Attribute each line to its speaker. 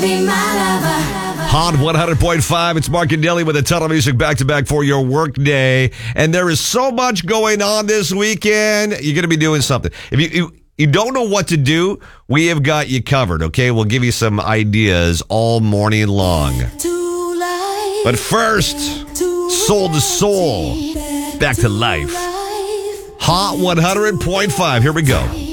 Speaker 1: Hot 100.5. It's Mark and Dilly with a ton of music back-to-back for your work day. And there is so much going on this weekend. You're going to be doing something. If you don't know what to do, we have got you covered, okay? We'll give you some ideas all morning long. But first, soul to soul, back to life. Hot 100.5. Here we go.